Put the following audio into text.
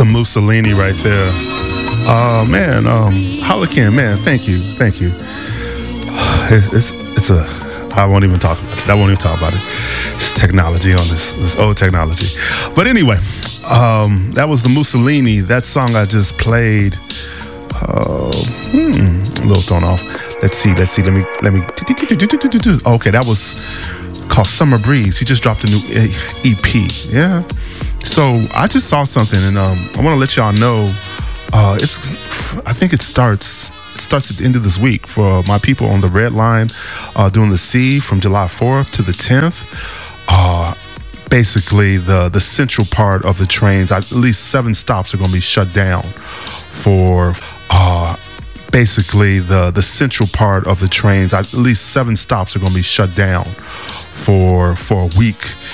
some Mussolini right there. Man, Holocan, man, thank you. It's a, I won't even talk about it. It's technology on this old technology. But anyway, that was the Mussolini. That song I just played. A little thrown off. Let's see. Let me. Okay, that was called Summer Breeze. He just dropped a new EP. Yeah. So I just saw something, and I want to let y'all know. I think it starts at the end of this week for my people on the Red Line doing the C from July 4th to the 10th. Basically, the central part of the trains, at least 7 stops are going to be shut down for. Basically, the central part of the trains, at least 7 stops are going to be shut down for a week.